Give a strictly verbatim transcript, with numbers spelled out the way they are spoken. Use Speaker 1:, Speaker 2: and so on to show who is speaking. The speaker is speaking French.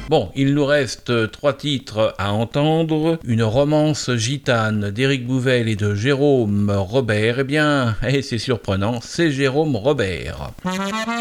Speaker 1: Bon, il nous reste trois titres à entendre. Une romance gitane d'Éric Bouvel et de Jérôme Robert. Eh bien, et c'est surprenant, c'est Jérôme Robert.